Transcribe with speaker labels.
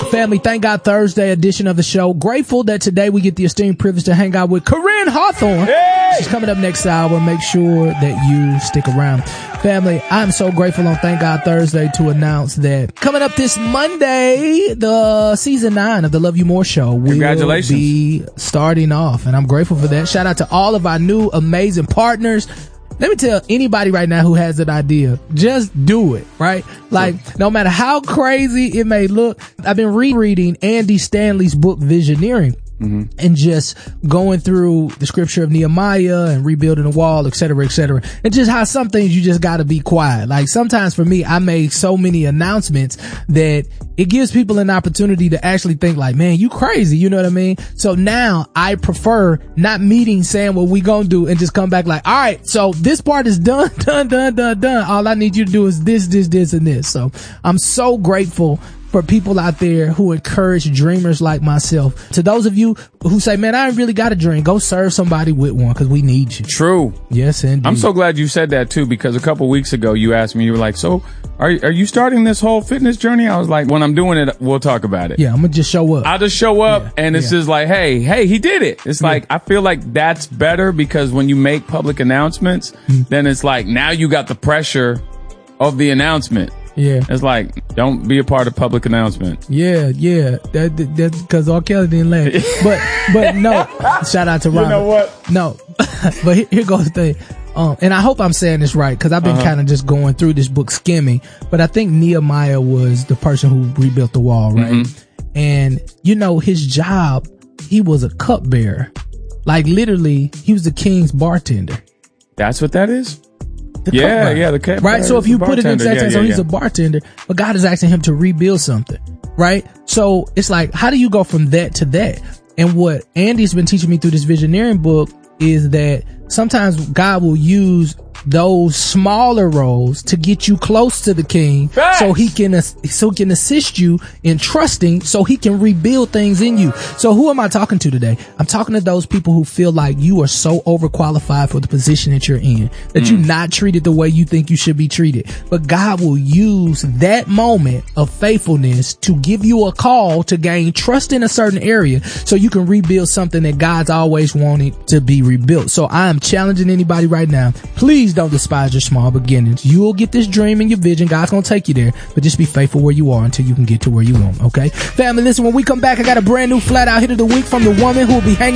Speaker 1: Family, Thank God Thursday edition of the show. Grateful that today we get the esteemed privilege to hang out with Corinne Hawthorne.
Speaker 2: Hey!
Speaker 1: She's coming up next hour. Make sure that you stick around. Family, I'm so grateful on Thank God Thursday to announce that coming up this Monday, the season 9 of the Love You More show will be starting off. And I'm grateful for that. Shout out to all of our new amazing partners. Let me tell anybody right now who has an idea, just do it, right? Like, no matter how crazy it may look, I've been rereading Andy Stanley's book, Visioneering. And just going through the scripture of Nehemiah and rebuilding the wall, et cetera, and just how some things you just gotta be quiet. Like sometimes for me, I make so many announcements that it gives people an opportunity to actually think like, man, you crazy. You know what I mean? So now I prefer not meeting, saying what we gonna do and just come back like, all right, so this part is done. All I need you to do is this, and this. So I'm so grateful for people out there who encourage dreamers like myself. To those of you who say, man, I ain't really got a dream, go serve somebody with one because we need you.
Speaker 2: True.
Speaker 1: Yes, indeed.
Speaker 2: I'm so glad you said that too, because a couple weeks ago you asked me, you were like, so are you starting this whole fitness journey? I was like, when I'm doing it, we'll talk about it.
Speaker 1: Yeah, I'm gonna just show up.
Speaker 2: I'll just show up and it's just like, hey, he did it. It's like, I feel like that's better because when you make public announcements, then it's like, now you got the pressure of the announcement.
Speaker 1: Yeah.
Speaker 2: It's like, don't be a part of public announcement.
Speaker 1: Yeah. That's because R. Kelly didn't laugh. But no, shout out to Robert.
Speaker 2: You know what?
Speaker 1: No, but here goes the thing. And I hope I'm saying this right because I've been kind of just going through this book skimming, but I think Nehemiah was the person who rebuilt the wall, right? And you know, his job, he was a cupbearer. Like literally, he was the king's bartender.
Speaker 2: That's what that is?
Speaker 1: The
Speaker 2: cat.
Speaker 1: Right. So if you put it in text, so he's a bartender, but God is asking him to rebuild something. Right. So it's like, how do you go from that to that? And what Andy's been teaching me through this Visioneering book is that sometimes God will use those smaller roles to get you close to the king. Facts. so he can assist you in trusting so he can rebuild things in you. So who am I talking to today? I'm talking to those people who feel like you are so overqualified for the position that you're in, that you're not treated the way you think you should be treated. But God will use that moment of faithfulness to give you a call to gain trust in a certain area so you can rebuild something that God's always wanted to be rebuilt. So I am challenging anybody right now. Please don't despise your small beginnings. You will get this dream and your vision. God's gonna take you there, but just be faithful where you are until you can get to where you want. Okay, family, listen, when we come back, I got a brand new flat out hit of the week from the woman who will be hanging